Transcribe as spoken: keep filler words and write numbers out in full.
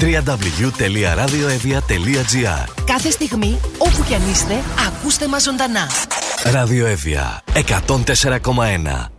double-u double-u double-u τελεία ραδιοevia τελεία gr. Κάθε στιγμή, όπου κι αν είστε, ακούστε μας ζωντανά. Ραδιοevia εκατόν τέσσερα κόμμα ένα.